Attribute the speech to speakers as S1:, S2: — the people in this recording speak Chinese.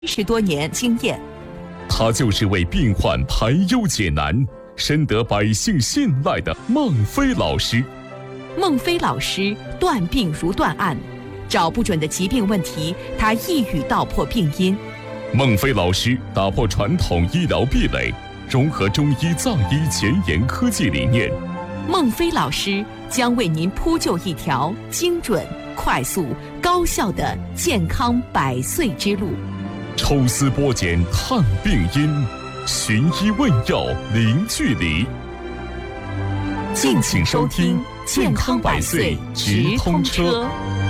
S1: 30多年经验。
S2: 他就是为病患排忧解难、深得百姓信赖的孟非老师。
S1: 孟非老师断病如断案，找不准的疾病问题，他一语道破病因。
S2: 孟非老师打破传统医疗壁垒，融合中医藏医前沿科技理念。
S1: 孟非老师将为您铺就一条精准、快速、高效的健康100岁之路。
S2: 抽丝剥茧探病因，寻医问药零距离。
S1: 敬请收听《健康100岁直通车》。